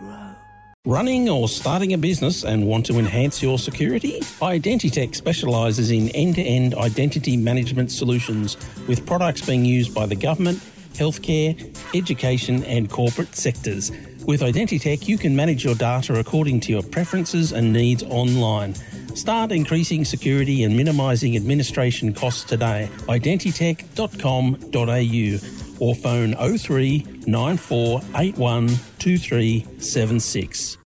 grow. Running or starting a business and want to enhance your security? Identitech specialises in end-to-end identity management solutions with products being used by the government, healthcare, education and corporate sectors. With Identitech, you can manage your data according to your preferences and needs online. Start increasing security and minimising administration costs today. Identitech.com.au or phone 03 9481 2376.